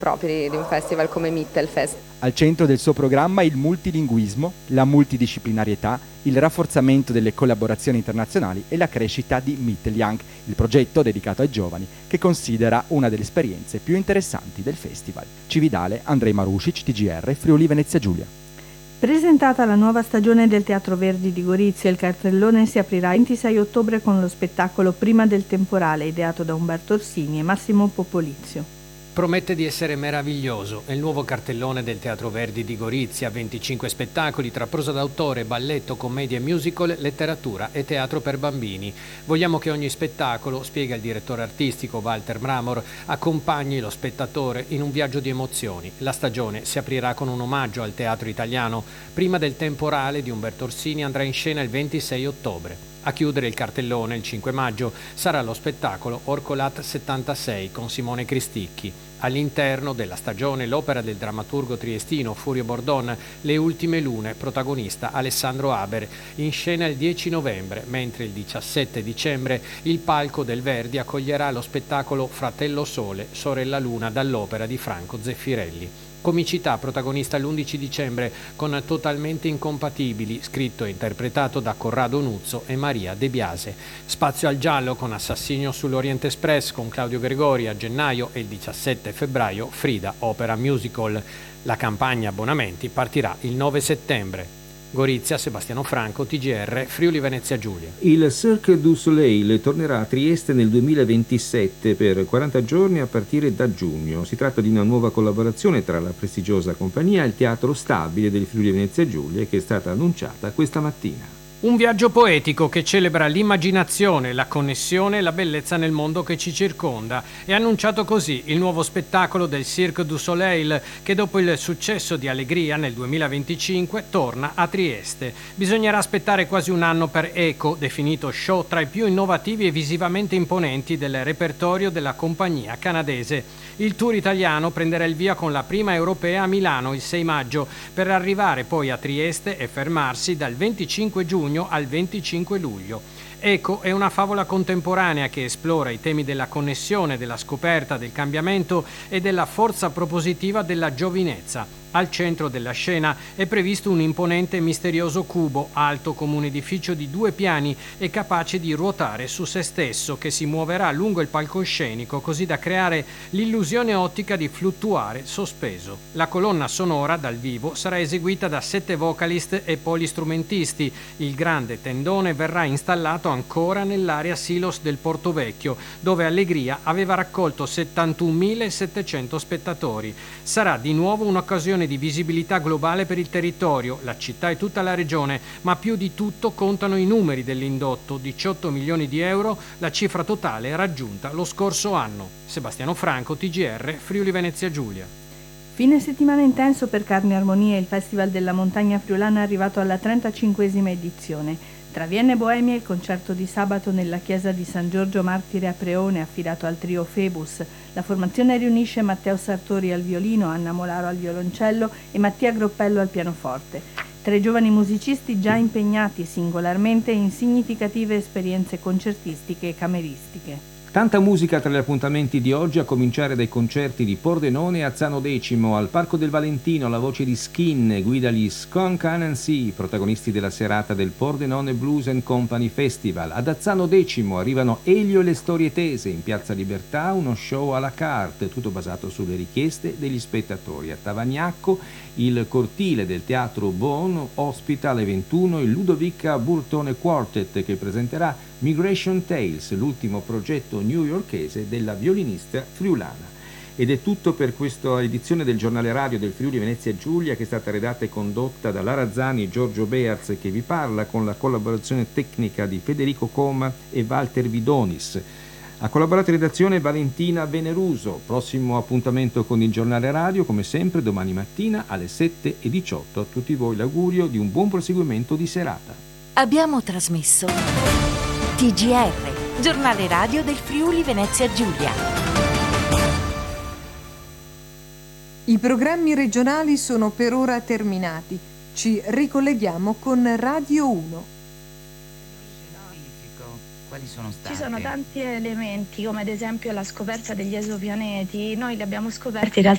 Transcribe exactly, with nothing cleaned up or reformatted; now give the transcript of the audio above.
propri di un festival come Mittelfest. Al centro del suo programma il multilinguismo, la multidisciplinarietà, il rafforzamento delle collaborazioni internazionali e la crescita di Mittelyoung, il progetto dedicato ai giovani che considera una delle esperienze più interessanti del festival. Cividale, Andrej Marušić, T G R, Friuli Venezia Giulia. Presentata la nuova stagione del Teatro Verdi di Gorizia, il cartellone si aprirà il ventisei ottobre con lo spettacolo Prima del temporale, ideato da Umberto Orsini e Massimo Popolizio. Promette di essere meraviglioso. È il nuovo cartellone del Teatro Verdi di Gorizia, venticinque spettacoli tra prosa d'autore, balletto, commedia e musical, letteratura e teatro per bambini. Vogliamo che ogni spettacolo, spiega il direttore artistico Walter Mramor, accompagni lo spettatore in un viaggio di emozioni. La stagione si aprirà con un omaggio al teatro italiano. Prima del temporale di Umberto Orsini andrà in scena il ventisei ottobre. A chiudere il cartellone il cinque maggio sarà lo spettacolo Orcolat settantasei con Simone Cristicchi. All'interno della stagione l'opera del drammaturgo triestino Furio Bordon, Le ultime lune, protagonista Alessandro Haber, in scena il dieci novembre, mentre il diciassette dicembre il palco del Verdi accoglierà lo spettacolo Fratello Sole, sorella Luna dall'opera di Franco Zeffirelli. Comicità protagonista l'undici dicembre con Totalmente incompatibili, scritto e interpretato da Corrado Nuzzo e Maria De Biase. Spazio al giallo con Assassinio sull'Orient Express con Claudio Gregori a gennaio e il diciassette febbraio Frida, opera musical. La campagna abbonamenti partirà il nove settembre. Gorizia, Sebastiano Franco, T G R, Friuli Venezia Giulia. Il Cirque du Soleil tornerà a Trieste nel duemilaventisette per quaranta giorni a partire da giugno. Si tratta di una nuova collaborazione tra la prestigiosa compagnia e il Teatro Stabile del Friuli Venezia Giulia che è stata annunciata questa mattina. Un viaggio poetico che celebra l'immaginazione, la connessione e la bellezza nel mondo che ci circonda. È annunciato così il nuovo spettacolo del Cirque du Soleil che dopo il successo di Allegria nel duemilaventicinque torna a Trieste. Bisognerà aspettare quasi un anno per Eco, definito show tra i più innovativi e visivamente imponenti del repertorio della compagnia canadese. Il tour italiano prenderà il via con la prima europea a Milano il sei maggio per arrivare poi a Trieste e fermarsi dal venticinque giugno al venticinque luglio. Eco è una favola contemporanea che esplora i temi della connessione, della scoperta, del cambiamento e della forza propositiva della giovinezza. Al centro della scena è previsto un imponente e misterioso cubo, alto come un edificio di due piani e capace di ruotare su se stesso, che si muoverà lungo il palcoscenico così da creare l'illusione ottica di fluttuare sospeso. La colonna sonora dal vivo sarà eseguita da sette vocalist e polistrumentisti. Il grande tendone verrà installato ancora nell'area Silos del Portovecchio, dove Allegria aveva raccolto settantunomilasettecento spettatori. Sarà di nuovo un'occasione di visibilità globale per il territorio, la città e tutta la regione, ma più di tutto contano i numeri dell'indotto, diciotto milioni di euro, la cifra totale raggiunta lo scorso anno. Sebastiano Franco, T G R, Friuli Venezia Giulia. Fine settimana intenso per Carne Armonia, il Festival della Montagna Friulana è arrivato alla trentacinquesima edizione. Tra Vienna e Boemia il concerto di sabato nella chiesa di San Giorgio Martire a Preone, affidato al trio Phoebus. La formazione riunisce Matteo Sartori al violino, Anna Molaro al violoncello e Mattia Groppello al pianoforte. Tre giovani musicisti già impegnati singolarmente in significative esperienze concertistiche e cameristiche. Tanta musica tra gli appuntamenti di oggi, a cominciare dai concerti di Pordenone e Azzano Decimo. Al Parco del Valentino la voce di Skin guida gli Skunk Anansi, protagonisti della serata del Pordenone Blues and Company Festival. Ad Azzano Decimo arrivano Elio e le storie tese, in Piazza Libertà uno show à la carte, tutto basato sulle richieste degli spettatori. A Tavagnacco il cortile del Teatro Bon ospita alle ventuno il Ludovica Burtone Quartet che presenterà Migration Tales, l'ultimo progetto newyorkese della violinista friulana. Ed è tutto per questa edizione del giornale radio del Friuli Venezia Giulia, che è stata redatta e condotta da Lara Zani e Giorgio Beaz, che vi parla con la collaborazione tecnica di Federico Coma e Walter Vidonis. Ha collaborato in redazione Valentina Veneruso. Prossimo appuntamento con il giornale radio, come sempre, domani mattina alle sette e diciotto. A tutti voi l'augurio di un buon proseguimento di serata. Abbiamo trasmesso T G R, giornale radio del Friuli Venezia Giulia. I programmi regionali sono per ora terminati. Ci ricolleghiamo con Radio uno. Quali sono stati? Ci sono tanti elementi, come ad esempio la scoperta degli esopianeti. Noi li abbiamo scoperti in realtà